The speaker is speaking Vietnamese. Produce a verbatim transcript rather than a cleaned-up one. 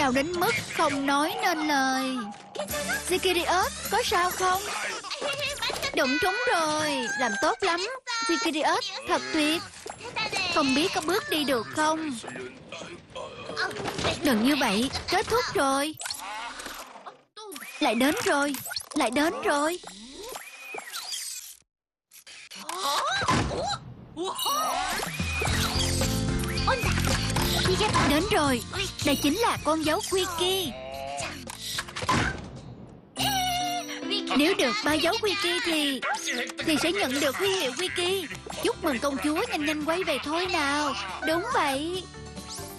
đau đến mức không nói nên lời. Zikirios, có sao không? Đụng trúng rồi. Làm tốt lắm Zikirios, thật tuyệt. Không biết có bước đi được không? Đừng như vậy, kết thúc rồi. Lại đến rồi, lại đến rồi. Đến rồi, đây chính là con dấu Wiki. Nếu được ba dấu Wiki thì Thì sẽ nhận được huy hiệu Wiki. Chúc mừng công chúa nhanh nhanh quay về thôi nào. Đúng vậy.